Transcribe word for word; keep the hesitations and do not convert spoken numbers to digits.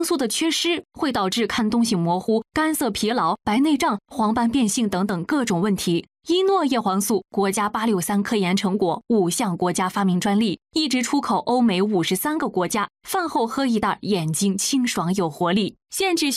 素的缺失会导致看东西模糊、干涩疲劳、白内障、黄斑变性等等各种问题。依诺叶黄素国家八六三科研成果，五项国家发明专利，一直出口欧美五十三个国家。饭后喝一袋，眼睛清爽有活力。限制